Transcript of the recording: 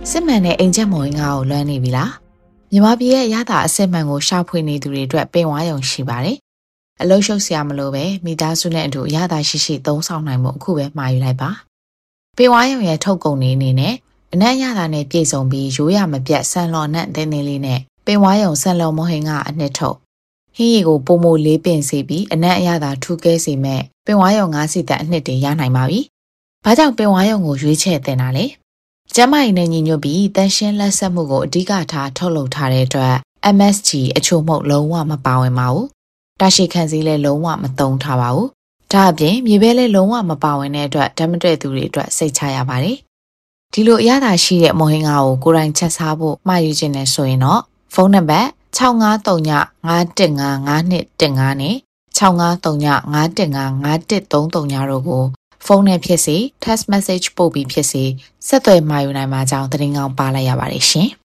စစ်မှန်တဲ့အင်ဂျင်မော်ငါကိုလွှမ်းနေပြီလားမြန်မာပြည်ရဲ့ရတာအစစ်မှန်ကိုရှာဖွေနေသူတွေအတွက်ပင်ဝါရုံရှိပါတယ်အလုံးရှုပ်စရာမလိုပဲမိသားစုနဲ့အတူရတာရှိသုံးဆောင်နိုင်မှုအခုပဲမှာယူလိုက်ပါပင်ဝါရုံရဲ့ထုတ်ကုန်နေအနေနဲ့အနက်ရတာနဲ့ပြည်စုံပြီးရိုးရမပြတ်ဆန်လော်နဲ့တင်းတင်းလေးနဲ့ပင်ဝါရုံဆန်လော်မဟင်ကအနှစ်ထုတ်ဟင်းရီကိုပုံမိုလေးပင်စီပြီးအနက်အရသာထူးကဲစီမဲ့ပင်ဝါရုံ9စီတက်အနှစ်တွေရနိုင်ပါပြီဘာကြောင့်ပင်ဝါရုံကိုရွေးချယ်တင်တာလဲကျမကြီးနဲ့ညီညွတ်ပြီးတန်ရှင်းလက်ဆက်မှုကိုအဓိကထားထုတ်လုပ်ထားတဲ့အတွက် MSG အချို့မှုလုံးဝမပါဝင်ပါဘူး။တာရှိခံစည်းလည်းလုံးဝမသုံးထားပါဘူး။ဒါအပြင်မြေပဲလည်းလုံးဝမပါဝင်တဲ့အတွက်ဓာတ်မတွေ့သူတွေအတွက်စိတ်ချရပါတယ်။ဒီလိုအရသာရှိတဲ့မုံဟင်းကားကိုကိုယ်တိုင်ချက်စားဖို့မှာယူခြင်းနဲ့ဆိုရင်တော့ဖုန်းနံပါတ်653951551215နဲ့653951551333တို့ကိုဖုန်းနဲ့ဖြစ်စေ text message ပို့ပြီးဖြစ်စေဆက်သွယ်မှာယူနိုင်မှာကြောင်းသတင်းကောင်းပါလိုက်ရပါတယ်ရှင်။